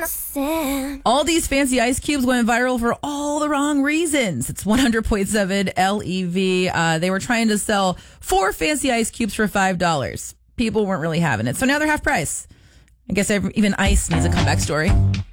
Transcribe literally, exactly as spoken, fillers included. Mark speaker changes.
Speaker 1: All these fancy ice cubes went viral for all the wrong reasons. It's one hundred point seven L E V. Uh, they were trying to sell four fancy ice cubes for five dollars. People weren't really having it. So now they're half price. I guess even ice needs a comeback story.